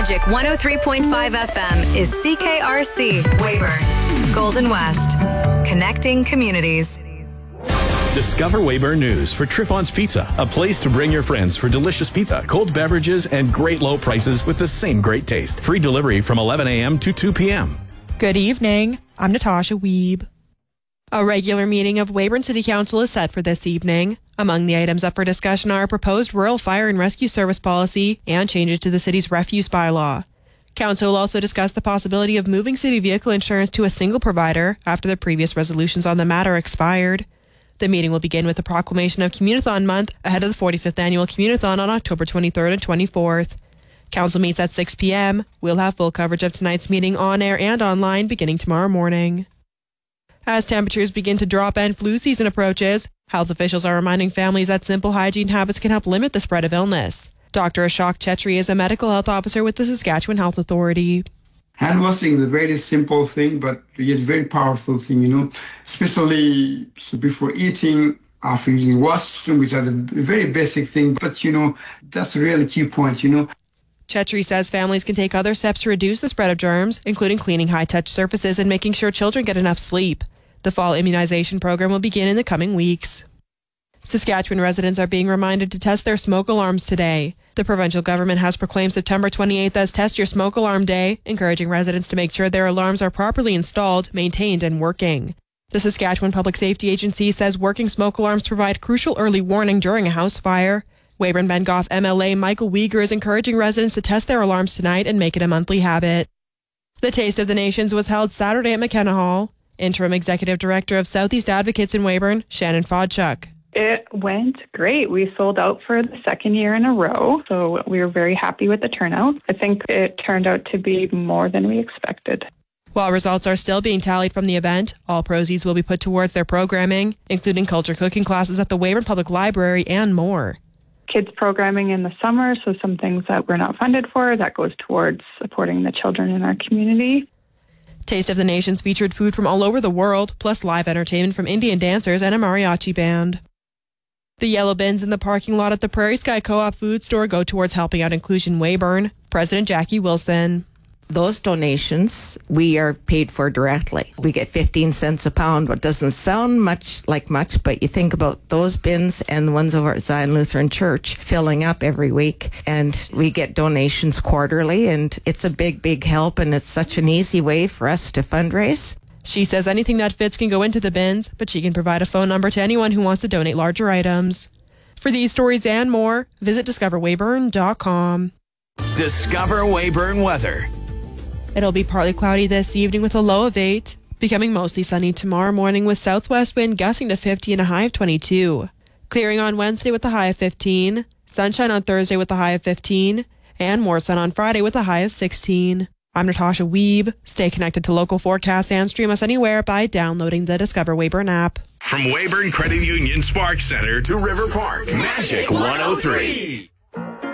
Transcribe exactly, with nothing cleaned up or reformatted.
Magic one oh three point five F M is C K R C, Weyburn, Golden West. Connecting communities. Discover Weyburn News for Triffon's Pizza, a place to bring your friends for delicious pizza, cold beverages, and great low prices with the same great taste. Free delivery from eleven a.m. to two p.m. Good evening. I'm Natasha Wiebe. A regular meeting of Weyburn City Council is set for this evening. Among the items up for discussion are a proposed rural fire and rescue service policy and changes to the city's refuse bylaw. Council will also discuss the possibility of moving city vehicle insurance to a single provider after the previous resolutions on the matter expired. The meeting will begin with the proclamation of Communithon Month ahead of the forty-fifth Annual Communithon on October twenty-third and twenty-fourth. Council meets at six p.m. We'll have full coverage of tonight's meeting on air and online beginning tomorrow morning. As temperatures begin to drop and flu season approaches, health officials are reminding families that simple hygiene habits can help limit the spread of illness. Doctor Ashok Chetri is a medical health officer with the Saskatchewan Health Authority. Hand washing is a very simple thing, but yet very powerful thing, you know, especially so before eating, after using washroom, which are the very basic thing. But, you know, that's a really key point, you know. Chetri says families can take other steps to reduce the spread of germs, including cleaning high-touch surfaces and making sure children get enough sleep. The fall immunization program will begin in the coming weeks. Saskatchewan residents are being reminded to test their smoke alarms today. The provincial government has proclaimed September twenty-eighth as Test Your Smoke Alarm Day, encouraging residents to make sure their alarms are properly installed, maintained, and working. The Saskatchewan Public Safety Agency says working smoke alarms provide crucial early warning during a house fire. Weyburn-Bengoff M L A Michael Uyghur is encouraging residents to test their alarms tonight and make it a monthly habit. The Taste of the Nations was held Saturday at McKenna Hall. Interim Executive Director of Southeast Advocates in Weyburn, Shannon Fodchuk. It went great. We sold out for the second year in a row, so we were very happy with the turnout. I think it turned out to be more than we expected. While results are still being tallied from the event, all proceeds will be put towards their programming, including culture cooking classes at the Weyburn Public Library and more. Kids programming in the summer, so some things that we're not funded for, that goes towards supporting the children in our community. Taste of the Nations featured food from all over the world, plus live entertainment from Indian dancers and a mariachi band. The yellow bins in the parking lot at the Prairie Sky Co-op food store go towards helping out Inclusion Weyburn. President Jackie Wilson. Those donations we are paid for directly. We get fifteen cents a pound, what doesn't sound much like much, but you think about those bins and the ones over at Zion Lutheran Church filling up every week, and we get donations quarterly, and it's a big, big help, and it's such an easy way for us to fundraise. She says anything that fits can go into the bins, but she can provide a phone number to anyone who wants to donate larger items. For these stories and more, visit discover weyburn dot com. Discover Weyburn weather. It'll be partly cloudy this evening with a low of eight, becoming mostly sunny tomorrow morning with southwest wind gusting to fifty and a high of twenty-two. Clearing on Wednesday with a high of fifteen, sunshine on Thursday with a high of fifteen, and more sun on Friday with a high of sixteen. I'm Natasha Wiebe. Stay connected to local forecasts and stream us anywhere by downloading the Discover Weyburn app. From Weyburn Credit Union Spark Center to River Park, Magic one oh three.